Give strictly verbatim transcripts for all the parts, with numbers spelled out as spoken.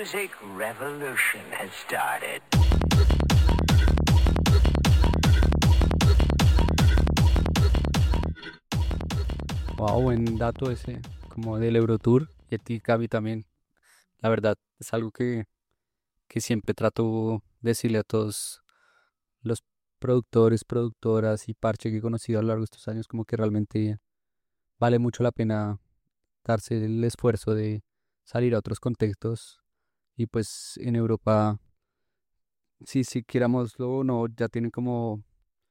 music revolution has started. Wow, buen dato ese, como del Eurotour. Y a ti, Gaby, también. La verdad, es algo que, que siempre trato de decirle a todos los productores, productoras y parche que he conocido a lo largo de estos años, como que realmente vale mucho la pena darse el esfuerzo de salir a otros contextos. Y pues en Europa, si si quieramoslo o no, ya tienen como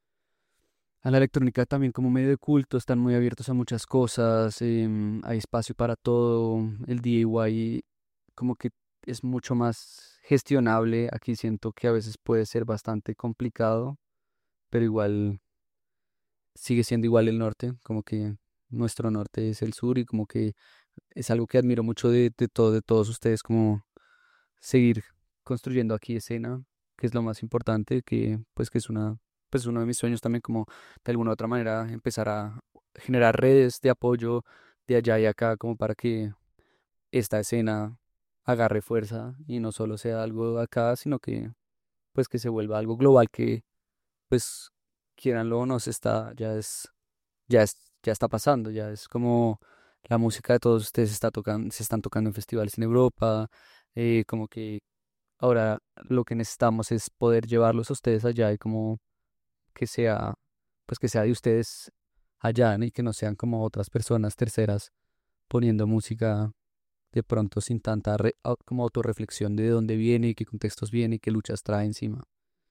a la electrónica también como medio de culto, están muy abiertos a muchas cosas, em, hay espacio para todo, el D I Y como que es mucho más gestionable, aquí siento que a veces puede ser bastante complicado, pero igual sigue siendo igual el norte, como que nuestro norte es el sur y como que es algo que admiro mucho de, de todo, de todos ustedes, como seguir construyendo aquí escena, que es lo más importante, que pues que es una, pues uno de mis sueños también como de alguna u otra manera empezar a generar redes de apoyo de allá y acá como para que esta escena agarre fuerza y no solo sea algo acá, sino que pues que se vuelva algo global que pues quieranlo o no se está, ya es, ya es, ya está pasando, ya es como la música de todos ustedes está tocando, se están tocando en festivales en Europa, eh, como que ahora lo que necesitamos es poder llevarlos a ustedes allá y como que sea, pues que sea de ustedes allá, ¿no? Y que no sean como otras personas terceras poniendo música de pronto sin tanta re- au- como autorreflexión de dónde viene y qué contextos viene y qué luchas trae encima.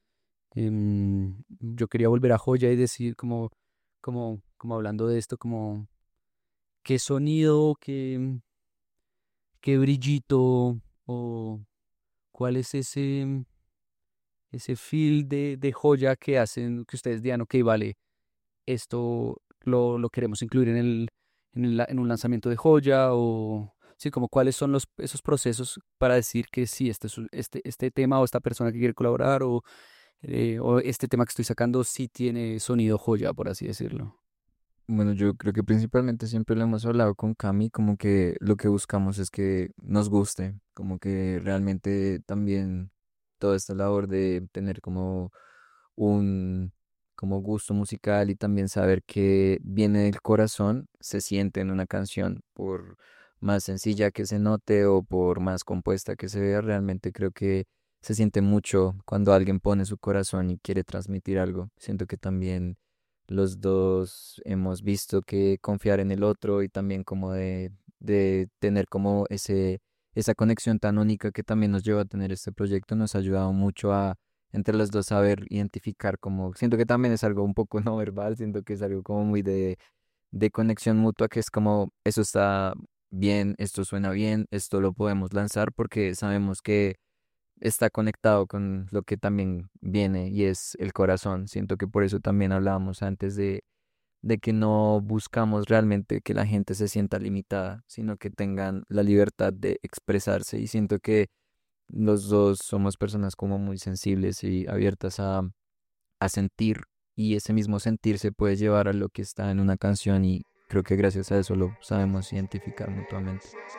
Em, yo quería volver a Joya y decir como, como, como hablando de esto, como qué sonido, qué, qué brillito o cuál es ese ese feel de, de joya que hacen que ustedes digan, ok, vale, esto lo, lo queremos incluir en el, en el la- en un lanzamiento de joya o sí, como cuáles son los, esos procesos para decir que sí, este, es un- este, este tema o esta persona que quiere colaborar o, eh, o este tema que estoy sacando sí tiene sonido joya, por así decirlo. Bueno, yo creo que principalmente siempre lo hemos hablado con Cami, como que lo que buscamos es que nos guste, como que realmente también toda esta labor de tener como un como gusto musical y también saber que viene del corazón, se siente en una canción, por más sencilla que se note o por más compuesta que se vea, realmente creo que se siente mucho cuando alguien pone su corazón y quiere transmitir algo. Siento que también los dos hemos visto que confiar en el otro y también como de, de tener como ese, esa conexión tan única que también nos lleva a tener este proyecto nos ha ayudado mucho a entre los dos saber identificar como, siento que también es algo un poco no verbal, siento que es algo como muy de, de conexión mutua, que es como, eso está bien, esto suena bien, esto lo podemos lanzar porque sabemos que está conectado con lo que también viene y es el corazón. Siento que por eso también hablábamos antes de, de que no buscamos realmente que la gente se sienta limitada, sino que tengan la libertad de expresarse. Y siento que los dos somos personas como muy sensibles y abiertas a, a sentir y ese mismo sentir se puede llevar a lo que está en una canción y creo que gracias a eso lo sabemos identificar mutuamente.